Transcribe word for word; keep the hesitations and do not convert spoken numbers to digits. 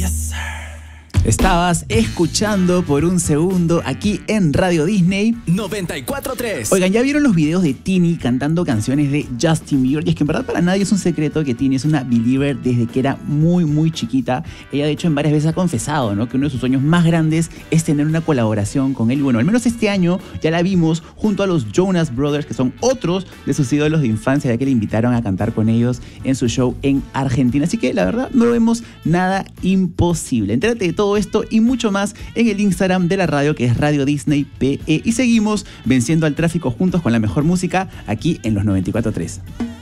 Yes, sir. Estabas escuchando por un segundo aquí en Radio Disney noventa y cuatro punto tres. Oigan, ¿ya vieron los videos de Tini cantando canciones de Justin Bieber? Y es que en verdad para nadie es un secreto que Tini es una believer desde que era muy muy chiquita. Ella de hecho en varias veces ha confesado, ¿no?, que uno de sus sueños más grandes es tener una colaboración con él. Y bueno, al menos este año ya la vimos junto a los Jonas Brothers, que son otros de sus ídolos de infancia, ya que le invitaron a cantar con ellos en su show en Argentina. Así que la verdad no vemos nada imposible. Entérate de todo esto y mucho más en el Instagram de la radio, que es Radio Disney P E, y seguimos venciendo al tráfico juntos con la mejor música aquí en los noventa y cuatro punto tres.